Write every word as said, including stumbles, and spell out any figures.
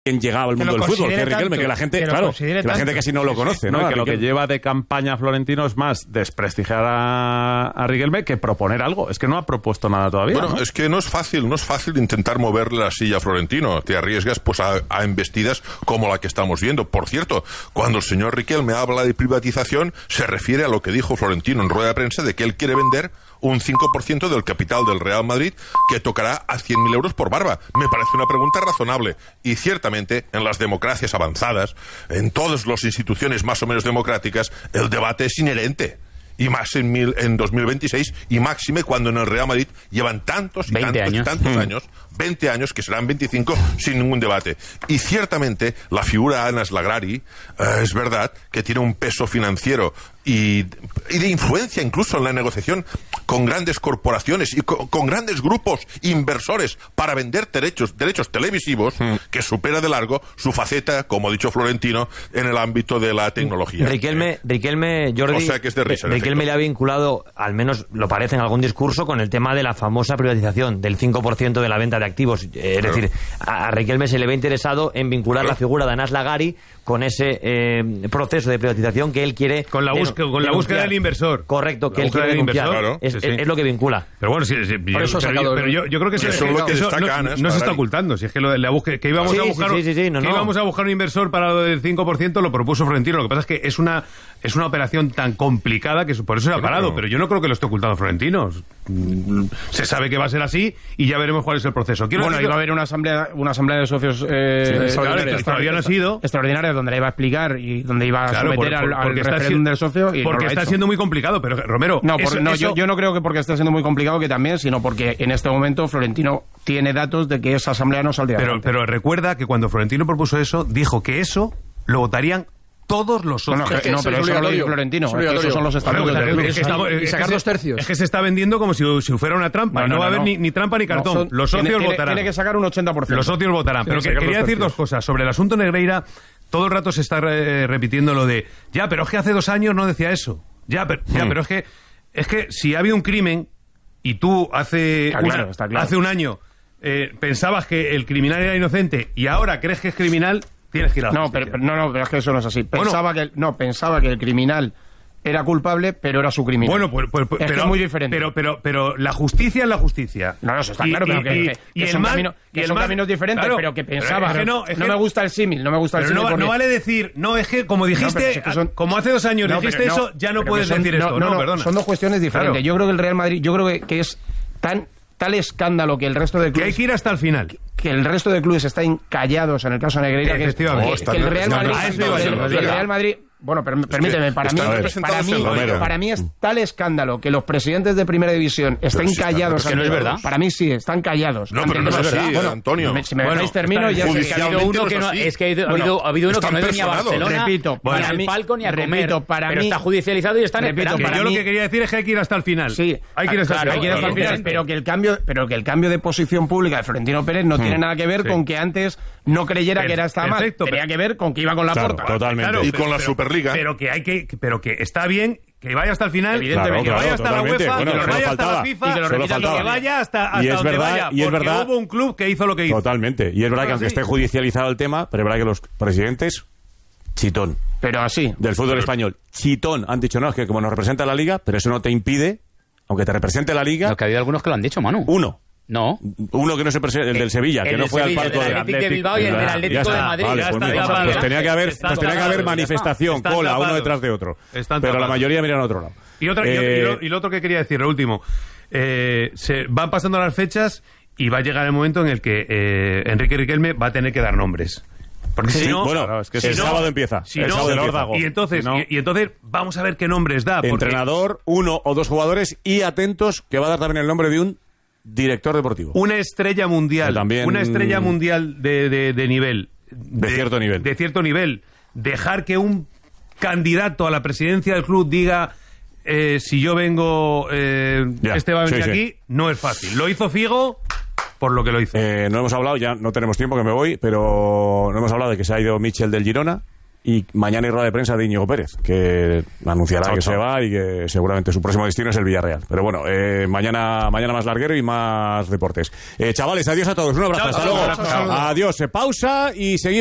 llegaba al mundo del fútbol, que Riquelme, que la gente, que claro, que la gente casi no lo conoce, ¿no? no que lo que lleva de campaña Florentino es más desprestigiar a, a Riquelme que proponer algo. Es que no ha propuesto nada todavía. Bueno, ¿no? es que no es fácil, no es fácil intentar moverle la silla a Florentino. Te arriesgas pues a, a embestidas como la que estamos viendo. Por cierto, cuando el señor Riquelme habla de privatización, se refiere a lo que dijo Florentino en rueda de prensa de que él quiere vender un cinco por ciento del capital del Real Madrid, que tocará a cien mil euros por barba. Me parece una pregunta razonable. Y ciertamente, en las democracias avanzadas, en todas las instituciones más o menos democráticas, el debate es inherente. Y más en, mil, en dos mil veintiséis, y máxime cuando en el Real Madrid llevan tantos y tantos años. y tantos años, veinte años, que serán veinticinco, sin ningún debate. Y ciertamente, la figura de Anas Lagrari, eh, es verdad que tiene un peso financiero y, y de influencia incluso en la negociación con grandes corporaciones y con, con grandes grupos inversores para vender derechos, derechos televisivos, mm. que supera de largo su faceta, como ha dicho Florentino, en el ámbito de la tecnología. Riquelme, Riquelme Jordi, o sea que es de risa, Riquelme le ha vinculado, al menos lo parece en algún discurso, con el tema de la famosa privatización del cinco por ciento de la venta de activos. Eh, es claro. decir, a, a Riquelme se le ve interesado en vincular claro. la figura de Anas Lagrari con ese eh, proceso de privatización que él quiere... Con la, busca, con la búsqueda del inversor. Correcto, que él quiere denunciar. Claro. Es, sí, sí. es, es lo que vincula. Pero bueno, sí, sí, Por yo, eso pero, yo, pero yo, yo creo que, eso se, es lo que eso destaca no, Anas, no se está ocultando. Si es que, lo de la búsqueda, que íbamos sí, a buscar, sí, sí, sí, no, que no. íbamos a buscar un inversor para lo del cinco por ciento, lo propuso Florentino. Lo que pasa es que es una, es una operación tan complicada que por eso se ha parado. Pero, pero yo no creo que lo esté ocultando Florentino. Se sabe que va a ser así y ya veremos cuál es el proceso. Quiero bueno, decir, iba a haber una asamblea, una asamblea de socios eh, sí, extraordinaria, claro, todavía no ha sido extraordinaria, donde le iba a explicar y donde iba a claro, someter por, por, al, al referéndum del socio. Y porque no está siendo muy complicado, pero Romero... No, por, eso, no eso... Yo, yo no creo que porque esté siendo muy complicado que también, sino porque en este momento Florentino tiene datos de que esa asamblea no saldría. Pero, pero recuerda que cuando Florentino propuso eso, dijo que eso lo votarían todos los socios. No, no, no, pero eso no lo dice Florentino. Es que esos son los estatutos del club. Es que está, y sacar dos tercios. Es que se está vendiendo como si, si fuera una trampa. No, no, no va a haber no. Ni, ni trampa ni cartón. No, son, los socios tiene, votarán. Tiene que sacar un ochenta por ciento. Los socios votarán. Pero que, quería decir dos cosas. Sobre el asunto Negreira, todo el rato se está eh, repitiendo lo de ya, pero es que hace dos años no decía eso. Ya, pero, hmm. ya, pero es que es que si ha habido un crimen y tú hace, está una, claro, está claro. hace un año eh, pensabas que el criminal era inocente y ahora crees que es criminal, tienes que ir a la no, pero, no, no, pero es que eso no es así. Pensaba bueno, que no, pensaba que el criminal era culpable, pero era su criminal. Bueno, pues, pues, pues es, pero, que es muy diferente. Pero, pero, pero la justicia es la justicia. No, no, eso está y, claro, pero y, que, y, que, y que son, mal, camino, que son mal, caminos diferentes, claro, pero que pensaba. Pero es que no, es no que, me gusta el símil, no me gusta el símil. No, porque... no vale decir, no, es que como dijiste, no, es que son... como hace dos años no, dijiste eso, no, ya no puedes son, decir esto. No, No, no, perdona. Son dos cuestiones diferentes. Claro. Yo creo que el Real Madrid, yo creo que, que es tan tal escándalo que el resto de clubes... Que hay que ir hasta el final. Que, que el resto de clubes están callados en el caso de Negreira, que, es, que, que el Real Madrid... El Real Madrid... Bueno, per, permíteme, es que para, mí, para, mí, para mí es tal escándalo que los presidentes de Primera División estén si callados. Es que no es verdad. Para mí sí, están callados. No, pero no es así, bueno, Antonio. Si me bueno, dejáis termino y ya sé que ha habido uno que no... Es que ha habido, ha habido uno que no ha ido ni a Barcelona, repito, ni al palco, ni a comer. Repito, para pero mí, está judicializado y están repito, esperando. Que yo mí, lo que quería decir es que hay que ir hasta el final. Sí, hay que ir hasta, claro, hay que ir hasta el final. Pero que, el cambio, pero que el cambio de posición pública de Florentino Pérez no hmm. tiene nada que ver sí. con que antes no creyera que era esta mal. Tenía que ver con que iba con la Porta. Totalmente. Y con la Superliga. Pero que hay que... Pero que está bien que vaya hasta el final, evidentemente, claro, que vaya hasta claro, la UEFA, bueno, que vaya hasta faltaba. la FIFA y que, lo y que vaya hasta, hasta y es donde verdad, vaya, y es porque verdad, hubo un club que hizo lo que hizo. Totalmente, y es verdad que aunque esté judicializado el tema, pero es verdad que los presidentes, chitón. Pero así. Del fútbol español, chitón. Han dicho, no, es que como nos representa la Liga, pero eso no te impide, aunque te represente la Liga... No, que ha habido algunos que lo han dicho, Manu. Uno. No. Uno que no se presenta, el del Sevilla, el que no fue Sevilla, al palco del Atlético de Bilbao y el del Atlético de Madrid. Vale, pues, mira, pues, pues tenía que haber, pues tenía que haber manifestación, están cola, tapados. uno detrás de otro. Están pero tapados. la mayoría miran a otro lado. Y, otra, eh, y, lo, y lo otro que quería decir, lo último. Eh, se van pasando las fechas y va a llegar el momento en el que eh, Enrique Riquelme va a tener que dar nombres. Porque sí, si no, bueno, es que si el no, sábado empieza. Si el no, sábado empieza. Y entonces, si no, y, y entonces vamos a ver qué nombres da. Porque... Entrenador, uno o dos jugadores y atentos que va a dar también el nombre de un director deportivo. Una estrella mundial. También... Una estrella mundial de, de, de nivel. De, de cierto nivel. De cierto nivel. Dejar que un candidato a la presidencia del club diga eh, si yo vengo, eh, ya, este va a venir sí, aquí, sí. No es fácil. Lo hizo Figo por lo que lo hizo. Eh, no hemos hablado, ya no tenemos tiempo que me voy, pero no hemos hablado de que se ha ido Michel del Girona. Y mañana hay rueda de prensa de Íñigo Pérez, que anunciará chao, que chao. se va y que seguramente su próximo destino es el Villarreal. Pero bueno, eh, mañana, mañana más larguero y más deportes. Eh, chavales, adiós a todos. Un abrazo. Chao, hasta chao, luego. Chao, chao. Adiós. Eh, pausa y seguimos.